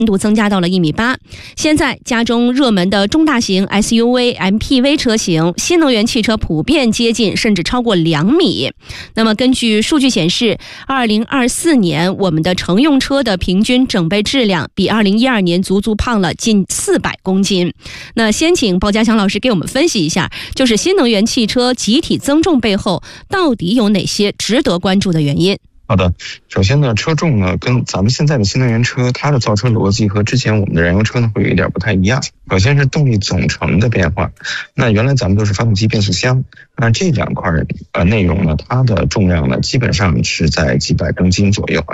度增加到了1.8米。现在家中热门的中大型 SUV、MPV 车型，新能源汽车普遍接近甚至超过2米。那么根据数据显示，2024年我们的乘用车的平均整备质量比2012年足足胖了近400公斤。那先请鲍家祥老师给我们分析一下，就是新能源汽车集体增重背后到底有哪些值得关注的原因？ 好的，首先呢，车重呢跟咱们现在的新能源车，它的造车逻辑和之前我们的燃油车呢会有一点不太一样。首先是动力总成的变化，那原来咱们都是发动机、变速箱，那这2块内容呢，它的重量呢基本上是在几百公斤左右